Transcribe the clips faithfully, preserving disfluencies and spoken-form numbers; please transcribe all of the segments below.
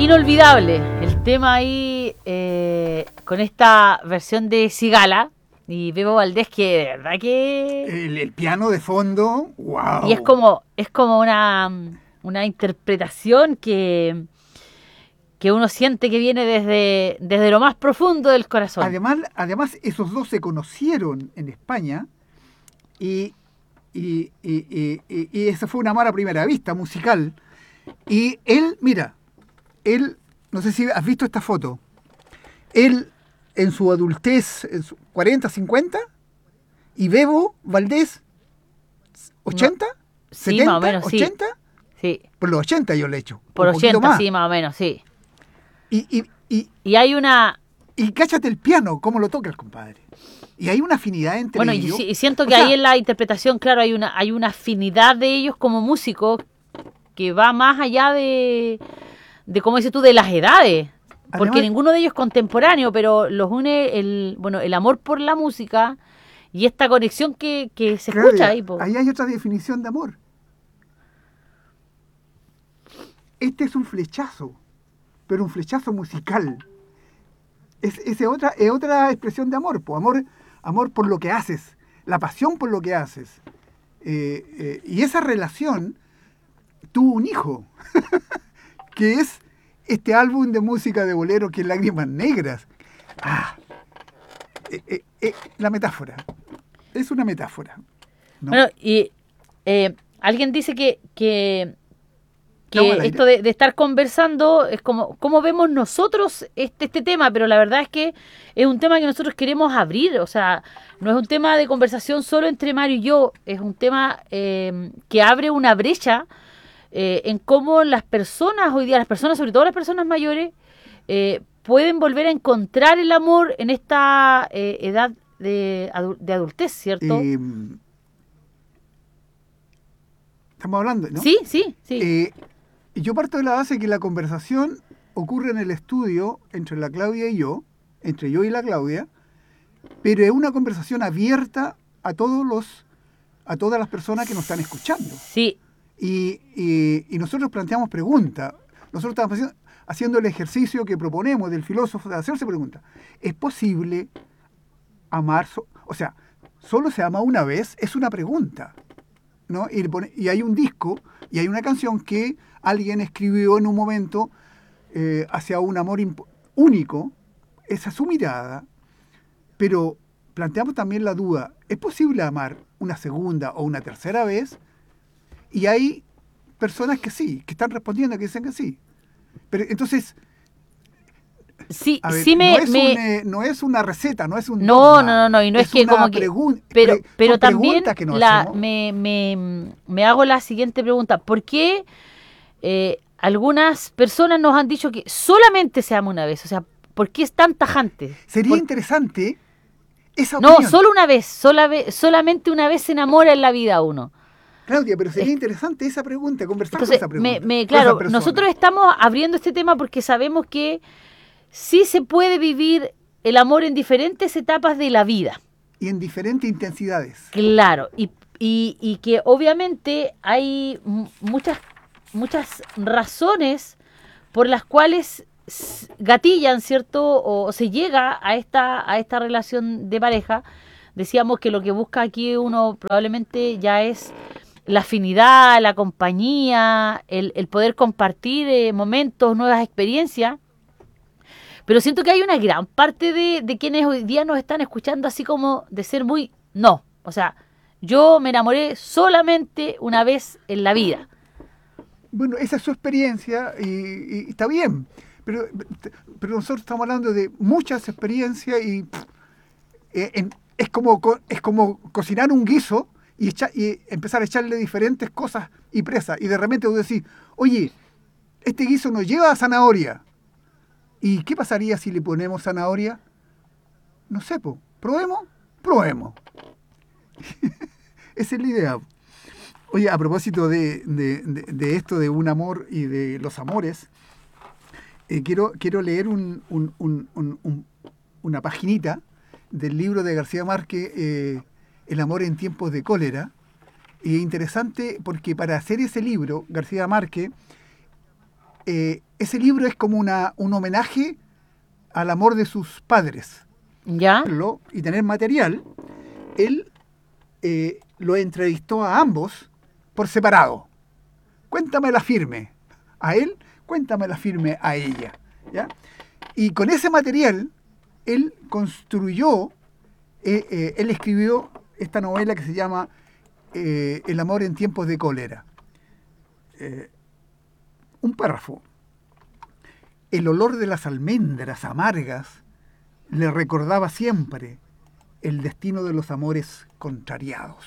inolvidable el tema ahí eh, con esta versión de Cigala y Bebo Valdés, que de verdad que... El, el piano de fondo, wow. Y es como, es como una, una interpretación que, que uno siente que viene desde, desde lo más profundo del corazón. Además, además, esos dos se conocieron en España y, y, y, y, y, y esa fue un amor a primera vista musical. Y él, mira, él, no sé si has visto esta foto, él en su adultez, en su cuarenta, cincuenta, y Bebo Valdés, ochenta, No, sí, setenta, más o menos, ochenta, sí. Sí. Por los ochenta yo le echo. Por un poquito ochenta, más. sí, más o menos, sí. Y, y, y, Y hay una... y cáchate el piano, cómo lo toca el compadre. Y hay una afinidad entre bueno, ellos. y, y siento O que sea, ahí en la interpretación, claro, hay una, hay una afinidad de ellos como músicos que va más allá de, de como dices tú, de las edades. Porque además, ninguno de ellos es contemporáneo, pero los une el, bueno, el amor por la música y esta conexión que, que se Claudia, escucha ahí. Po. ahí hay otra definición de amor. Este es un flechazo, pero un flechazo musical. Es, es, otra, es otra expresión de amor, po. amor, amor por lo que haces, la pasión por lo que haces. Eh, eh, y esa relación tuvo un hijo, que es este álbum de música de bolero que es Lágrimas Negras. Ah, eh, eh, eh, la metáfora. Es una metáfora, ¿no? Bueno, y eh, alguien dice que, que, que Estamos al aire. esto de, de estar conversando es como cómo vemos nosotros este, este tema, pero la verdad es que es un tema que nosotros queremos abrir, o sea, no es un tema de conversación solo entre Mario y yo, es un tema eh, que abre una brecha eh, en cómo las personas hoy día, las personas, sobre todo las personas mayores, eh, pueden volver a encontrar el amor en esta eh, edad de, adu- de adultez, ¿cierto? Eh, estamos hablando, ¿no? Sí, sí, sí. Eh, yo parto de la base que la conversación ocurre en el estudio entre la Claudia y yo, entre yo y la Claudia, pero es una conversación abierta a todos los, a todas las personas que nos están escuchando. Sí. Y, y, y nosotros planteamos preguntas. Nosotros estamos haciendo, haciendo el ejercicio que proponemos del filósofo de hacerse preguntas. ¿Es posible amar? So, o sea, ¿solo se ama una vez? Es una pregunta, ¿no? Y, y hay un disco y hay una canción que alguien escribió en un momento eh, hacia un amor único. Esa es su mirada. Pero planteamos también la duda, ¿es posible amar una segunda o una tercera vez? Y hay personas que sí, que están respondiendo, que dicen que sí. Pero entonces, sí, a ver, sí me, no, es me... Un, eh, no es una receta, no es un no, dogma, no, no, no, y no es, es que una como que... pregun- pero pre- pero son también preguntas que nos la, hacemos. me, me, me hago la siguiente pregunta. ¿Por qué eh, algunas personas nos han dicho que solamente se ama una vez? O sea, ¿por qué es tan tajante? Sería Por... interesante esa No, opinión. solo una vez, sola vez, solamente una vez se enamora en la vida uno. Claudia, pero sería Es... interesante esa pregunta, conversar Entonces, con esa pregunta. me, me, con esa claro, persona. nosotros estamos abriendo este tema porque sabemos que sí se puede vivir el amor en diferentes etapas de la vida. Y en diferentes intensidades. Claro, y, y, y que obviamente hay m- muchas, muchas razones por las cuales s- gatillan, ¿cierto? O, o se llega a esta, a esta relación de pareja. Decíamos que lo que busca aquí uno probablemente ya es la afinidad, la compañía, el, el poder compartir eh, momentos, nuevas experiencias. Pero siento que hay una gran parte de, de quienes hoy día nos están escuchando así como de ser muy no. O sea, yo me enamoré solamente una vez en la vida. Bueno, esa es su experiencia y, y está bien. Pero, pero nosotros estamos hablando de muchas experiencias y pff, eh, en, es, como, es como cocinar un guiso y, echa, y empezar a echarle diferentes cosas y presas. Y de repente tú decís, oye, este guiso nos lleva a zanahoria. ¿Y qué pasaría si le ponemos zanahoria? No sé, po. ¿Probemos? Probemos. Esa es la idea. Oye, a propósito de, de, de, de esto de un amor y de los amores, eh, quiero, quiero leer un, un, un, un, un, una paginita del libro de García Márquez, eh, El amor en tiempos de cólera. Y es interesante porque para hacer ese libro, García Márquez eh, ese libro es como una, un homenaje al amor de sus padres. ¿Ya? Y tener material, él eh, lo entrevistó a ambos por separado. Cuéntamela firme a él, cuéntamela firme a ella. ¿Ya? Y con ese material, él construyó, eh, eh, él escribió esta novela que se llama eh, El amor en tiempos de cólera. Eh, un párrafo. El olor de las almendras amargas le recordaba siempre el destino de los amores contrariados.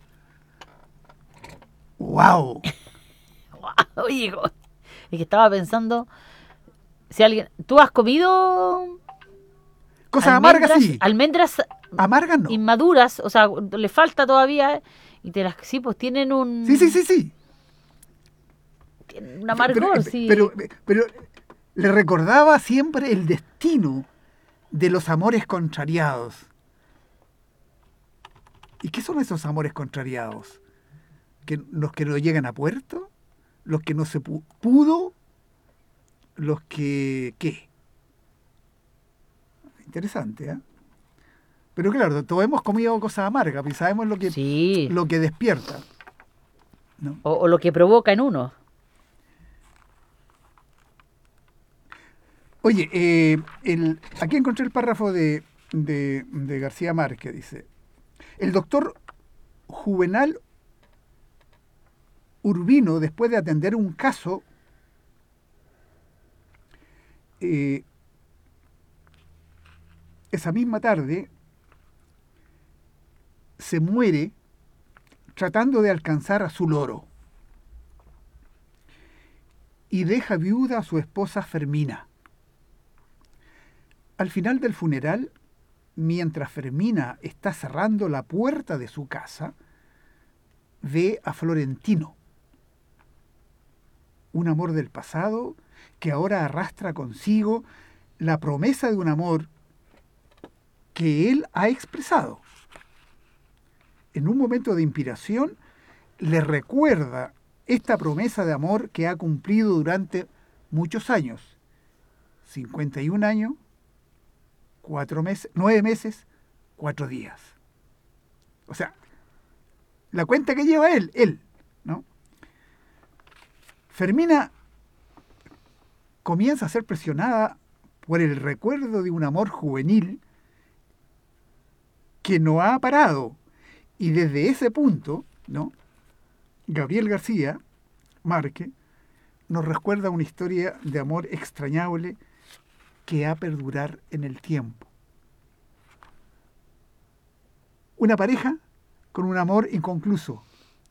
¡Wow! Oye, hijo, es que estaba pensando, si alguien, ¿tú has comido Cosas amargas, sí. Almendras amargas no. Inmaduras, o sea, le falta todavía, y te las, sí, pues tienen un... Sí, sí, sí, sí. Tienen un amargor, pero, sí. Pero, pero, pero le recordaba siempre el destino de los amores contrariados. ¿Y qué son esos amores contrariados? ¿Que, ¿Los que no llegan a puerto? ¿Los que no se pu- pudo? ¿Los que qué? Interesante, ¿eh? Pero claro, todos hemos comido cosas amargas y sabemos lo que, sí. lo que despierta, ¿no? O, o lo que provoca en uno. Oye, eh, el, aquí encontré el párrafo de, de, de García Márquez, dice: el doctor Juvenal Urbino, después de atender un caso, eh, esa misma tarde se muere tratando de alcanzar a su loro y deja viuda a su esposa Fermina. Al final del funeral, mientras Fermina está cerrando la puerta de su casa, ve a Florentino, un amor del pasado que ahora arrastra consigo la promesa de un amor que él ha expresado. En un momento de inspiración, le recuerda esta promesa de amor que ha cumplido durante muchos años, cincuenta y un años, cuatro meses, nueve meses, cuatro días. O sea, la cuenta que lleva él, él, ¿no? Fermina comienza a ser presionada por el recuerdo de un amor juvenil que no ha parado. Y desde ese punto, ¿no?, Gabriel García Márquez nos recuerda una historia de amor extrañable que ha perdurar en el tiempo. Una pareja con un amor inconcluso.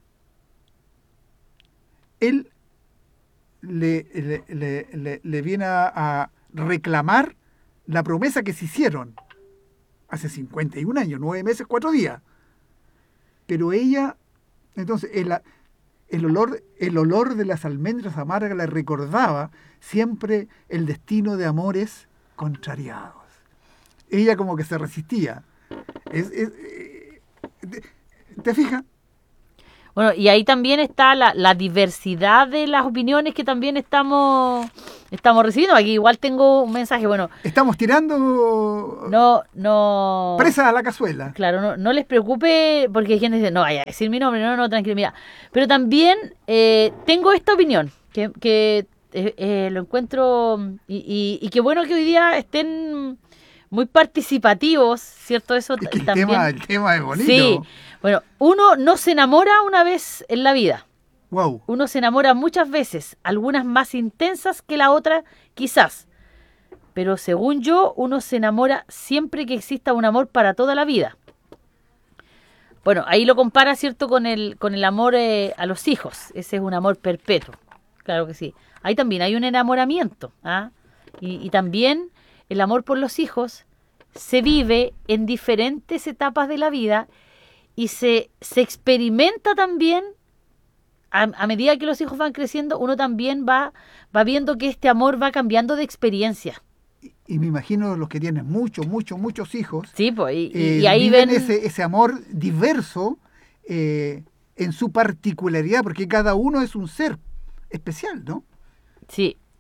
Él le, le, le, le, le viene a, a reclamar la promesa que se hicieron hace cincuenta y un años, nueve meses, cuatro días. Pero ella, entonces, el, el, olor, el olor de las almendras amargas le recordaba siempre el destino de amores contrariados. Ella como que se resistía. Es, es, ¿Te, te fijas? Bueno, y ahí también está la, la diversidad de las opiniones que también estamos estamos recibiendo. Aquí igual tengo un mensaje, bueno... Estamos tirando... No, no... presa a la cazuela. Claro, no, no les preocupe, porque hay gente que dice, no, vaya a decir mi nombre, no, no, tranquilo, mira. Pero también eh, tengo esta opinión, que, que eh, eh, lo encuentro... Y, y, y qué bueno que hoy día estén muy participativos, ¿cierto? Eso es que el también. Tema, el tema es bonito. Sí, bueno, uno no se enamora una vez en la vida. Wow. Uno se enamora muchas veces, algunas más intensas que la otra, quizás. Pero según yo, uno se enamora siempre que exista un amor para toda la vida. Bueno, ahí lo compara, ¿cierto?, con el, con el amor eh, a los hijos. Ese es un amor perpetuo. Claro que sí. Ahí también hay un enamoramiento. ¿ah? Y, y también el amor por los hijos se vive en diferentes etapas de la vida y se, se experimenta también a, a medida que los hijos van creciendo. Uno también va, va viendo que este amor va cambiando de experiencia. Y, y me imagino los que tienen muchos, muchos, muchos hijos. Sí, pues, y, eh, y ahí viven ven ese, ese amor diverso eh, en su particularidad, porque cada uno es un ser especial, ¿no? Sí,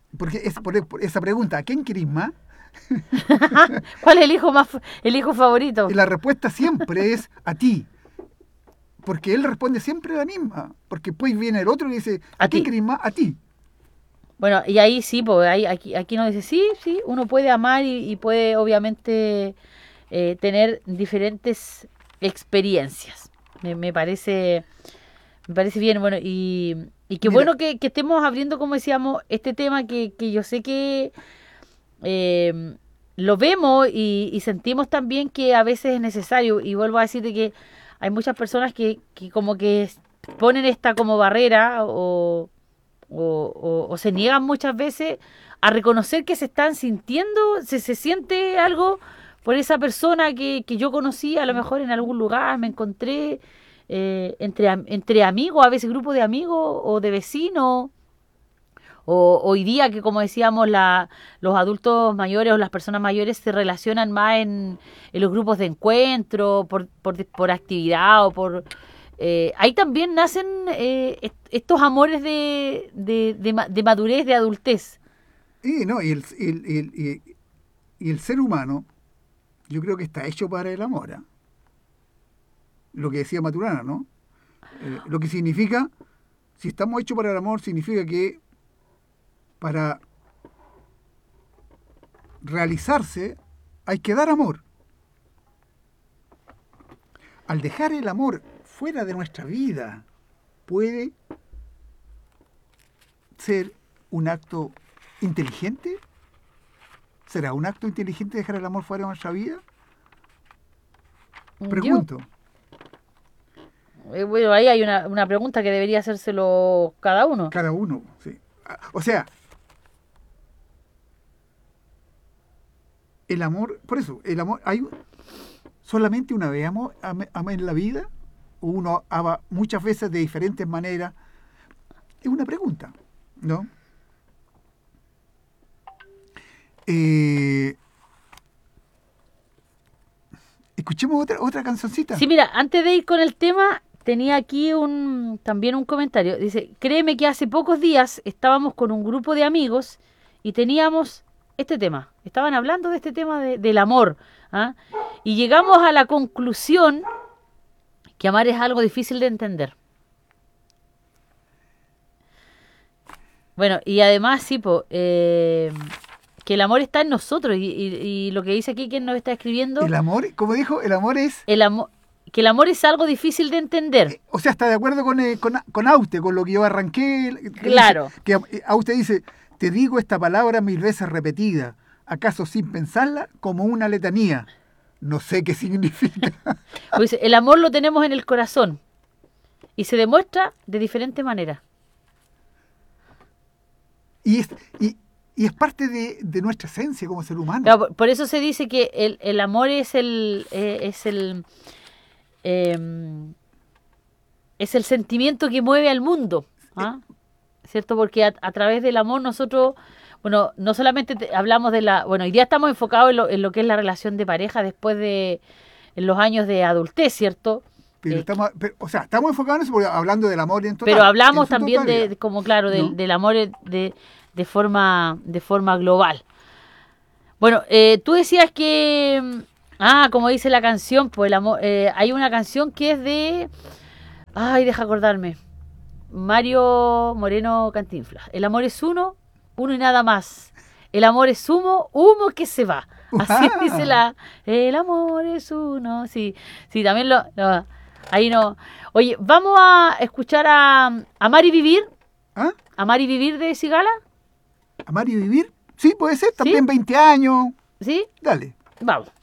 porque es por, por esa pregunta, ¿a quién querís más? ¿Cuál es el hijo más el hijo favorito? Y la respuesta siempre es a ti. Porque él responde siempre la misma. Porque después viene el otro y dice, ¿a, ¿A quién querés más? A ti. Bueno, y ahí sí, pues ahí, aquí, aquí nos dice, sí, sí, uno puede amar y, y puede obviamente eh, tener diferentes experiencias. Me, me parece me parece bien, bueno, y, y qué Mira, bueno que, que estemos abriendo, como decíamos, este tema que, que yo sé que eh, lo vemos y, y sentimos también que a veces es necesario. Y vuelvo a decirte que hay muchas personas que, que como que ponen esta como barrera o, o, o, o se niegan muchas veces a reconocer que se están sintiendo, se, se siente algo por esa persona que, que yo conocí, a lo mejor en algún lugar, me encontré eh, entre, entre amigos, a veces grupos de amigos o de vecinos. O, hoy día que, como decíamos, la, los adultos mayores o las personas mayores se relacionan más en, en los grupos de encuentro, por, por, por actividad o por... Eh, ahí también nacen eh, est estos amores de, de, de, de madurez, de adultez. Y, no, y, el, el, el, y, y el ser humano, yo creo que está hecho para el amor. ¿eh? Lo que decía Maturana, ¿no? Eh, lo que significa, si estamos hechos para el amor, significa que para realizarse hay que dar amor. Al dejar el amor fuera de nuestra vida, puede ser un acto inteligente. ¿Será un acto inteligente dejar el amor fuera de nuestra vida? Pregunto. Yo, eh, bueno, ahí hay una, una pregunta que debería hacérselo cada uno. Cada uno, sí. O sea, el amor, por eso, el amor, hay solamente una vez amor, amor en la vida, o uno ama muchas veces de diferentes maneras. Es una pregunta, ¿no? Eh, escuchemos otra, otra cancioncita. Sí, mira, antes de ir con el tema, tenía aquí un también un comentario. Dice, créeme que hace pocos días estábamos con un grupo de amigos y teníamos este tema. Estaban hablando de este tema de, del amor. ¿ah? Y llegamos a la conclusión que amar es algo difícil de entender. Bueno, y además, sí, po, eh, que el amor está en nosotros. Y, y, y lo que dice aquí quien nos está escribiendo... El amor, como dijo, el amor es... El amor... Que el amor es algo difícil de entender. Eh, o sea, está de acuerdo con, eh, con, con Auste, con lo que yo arranqué. Que claro. Dice, que eh, Auste dice, te digo esta palabra mil veces repetida, acaso sin pensarla, como una letanía. No sé qué significa. Pues el amor lo tenemos en el corazón y se demuestra de diferentes maneras. Y es, y, y es parte de, de nuestra esencia como ser humano. Claro, por, por eso se dice que el, el amor es el... Eh, es el Eh, es el sentimiento que mueve al mundo, ¿ah? ¿cierto? Porque a, a través del amor nosotros, bueno, no solamente te, hablamos de la, bueno, hoy día estamos enfocados en lo, en lo que es la relación de pareja después de en los años de adultez, ¿cierto? Pero eh, estamos, pero, o sea, estamos enfocados en eso, hablando del amor en total. Pero hablamos también de, de, como claro, del, ¿no? del amor de, de forma, de forma global. Bueno, eh, tú decías que Ah, como dice la canción, pues el amor, eh, hay una canción que es de... Ay, deja acordarme. Mario Moreno Cantinflas. El amor es uno, uno y nada más. El amor es humo, humo que se va. Así Uah. dice la... El amor es uno. Sí, sí, también lo... lo ahí no... Oye, vamos a escuchar a, a Amar y Vivir. ¿Ah? Amar y Vivir de Cigala. ¿Amar y Vivir? Sí, puede ser. También ¿Sí? veinte años. ¿Sí? Dale. Vamos.